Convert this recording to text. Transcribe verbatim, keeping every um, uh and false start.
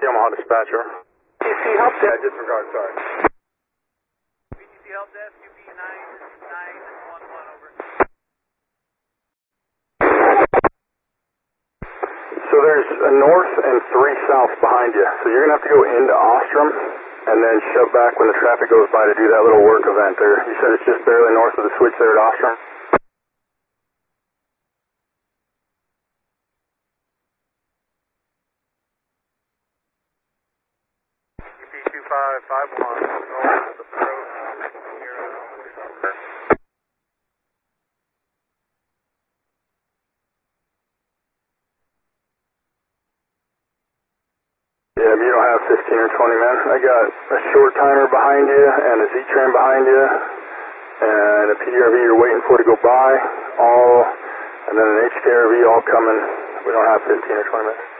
Omaha dispatcher. B T C help Yeah, desk. disregard, sorry. B T C help desk, U P nine nine one one over. So there's a north and three south behind you. So you're going to have to go into Ostrom and then shove back when the traffic goes by to do that little work event there. You said it's just barely north of the switch there at Ostrom? U P two five five one over the road here. Yeah, but you don't have fifteen or twenty, man. I got a short timer behind you and a Z-train behind you and a P D R V you're waiting for to go by, all, and then an H K R V all coming. We don't have fifteen or twenty minutes.